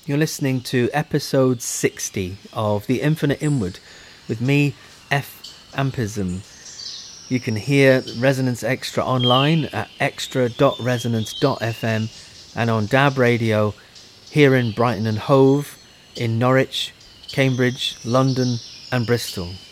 You're listening to episode 60 of The Infinite Inward with me, F. Ampism. You can hear Resonance Extra online at extra.resonance.fm and on DAB Radio here in Brighton and Hove, in Norwich, Cambridge, London and Bristol.